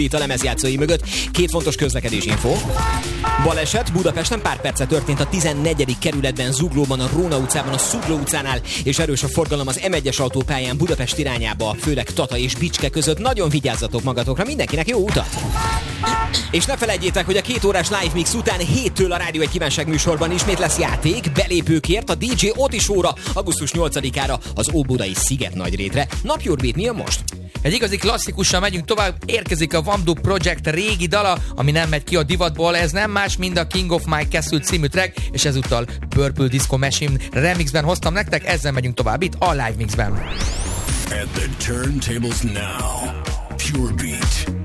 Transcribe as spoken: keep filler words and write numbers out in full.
itt a lemezjátszói mögött. Két fontos közlekedésinfó. Baleset Budapesten pár perce történt a tizennegyedik kerületben, Zuglóban, a Róna utcában, a Szugló utcánál, és erős a forgalom az em egyes autópályán Budapest irányába, főleg Tata és Bicske között. Nagyon vigyázzatok magatokra, mindenkinek jó utat! És ne felejtjétek, hogy a két órás live mix után héttől a Rádió egy kívánság műsorban ismét lesz játék, belépőkért a dé dzsé Otisóra augusztus nyolcadikára az Óbudai Sziget Nagyrétre. Napjórbét mi a most? Egy igazi klasszikussal megyünk tovább, érkezik a Vamdu Project régi dala, ami nem megy ki a divatból, ez nem más, mint a King of My Castle című track, és ezúttal Purple Disco Machine remixben hoztam nektek, ezzel megyünk tovább itt a live mixben. At the turntables now, Pure Beat.